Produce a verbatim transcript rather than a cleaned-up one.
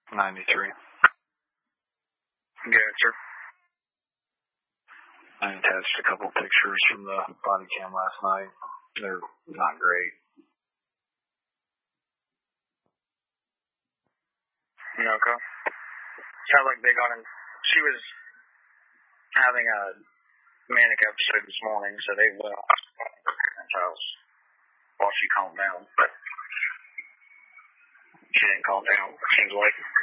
ninety-three. Good, sir. I attached a couple pictures from the body cam last night. They're not great. Okay. Sounds like they got in. She was having a manic episode this morning, so they went to the house while she calmed down. But she didn't calm down, it seems like.